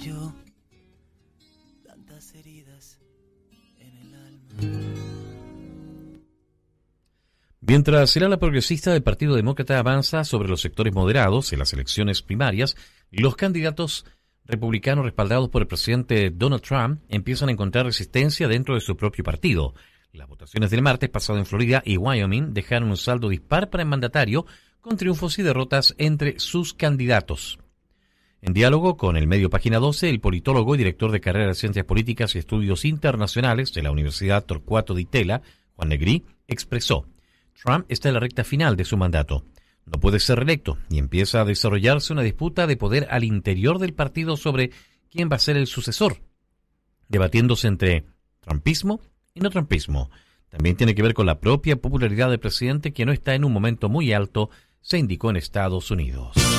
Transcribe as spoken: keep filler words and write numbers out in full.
yo tantas heridas en el alma. Mientras el ala progresista del Partido Demócrata avanza sobre los sectores moderados en las elecciones primarias, los candidatos republicanos respaldados por el presidente Donald Trump empiezan a encontrar resistencia dentro de su propio partido. Las votaciones del martes pasado en Florida y Wyoming dejaron un saldo dispar para el mandatario, con triunfos y derrotas entre sus candidatos. En diálogo con el medio Página doce, el politólogo y director de carrera de Ciencias Políticas y Estudios Internacionales de la Universidad Torcuato Di Tella, Juan Negrí, expresó: Trump está en la recta final de su mandato. No puede ser reelecto y empieza a desarrollarse una disputa de poder al interior del partido sobre quién va a ser el sucesor, debatiéndose entre trumpismo y no trumpismo. También tiene que ver con la propia popularidad del presidente, que no está en un momento muy alto, se indicó en Estados Unidos.